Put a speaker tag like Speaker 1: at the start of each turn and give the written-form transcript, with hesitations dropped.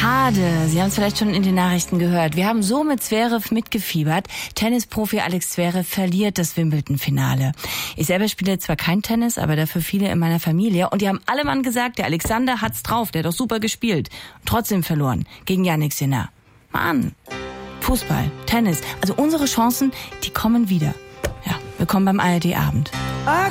Speaker 1: Schade, Sie haben es vielleicht schon in den Nachrichten gehört. Wir haben so mit Zverev mitgefiebert. Tennisprofi Alex Zverev verliert das Wimbledon-Finale. Ich selber spiele zwar kein Tennis, aber dafür viele in meiner Familie. Und die haben alle Mann gesagt, der Alexander hat's drauf, der hat doch super gespielt. Und trotzdem verloren gegen Jannik Sinner. Mann, Fußball, Tennis, also unsere Chancen, die kommen wieder. Ja, willkommen beim ARD-Abend.